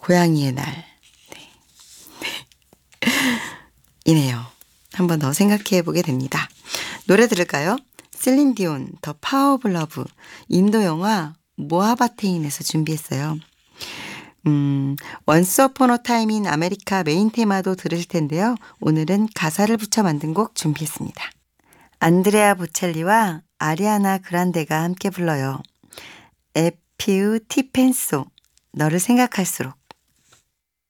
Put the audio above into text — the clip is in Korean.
고양이의 날. 네. 이네요. 한 번 더 생각해 보게 됩니다. 노래 들을까요? 셀린 디온, 더 파워 오브 러브, 인도 영화 모하바테인에서 준비했어요. 원스 어폰 어 타임 인 아메리카 메인 테마도 들으실 텐데요. 오늘은 가사를 붙여 만든 곡 준비했습니다. 안드레아 보첼리와 아리아나 그란데가 함께 불러요. 에피우 티펜소, 너를 생각할수록.